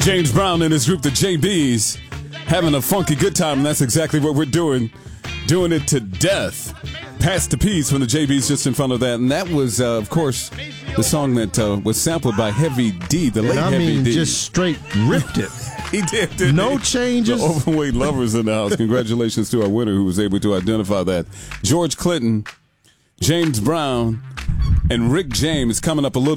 James Brown and his group, the JBs, having a funky good time, and that's exactly what we're doing. Doing it to death. Pass the Peace from the JBs just in front of that. And that was, of course, the song that was sampled by Heavy D, the late Heavy D. Just straight ripped it. He did, didn't No he? changes. The overweight lovers in the house. Congratulations to our winner who was able to identify that. George Clinton, James Brown, and Rick James coming up a little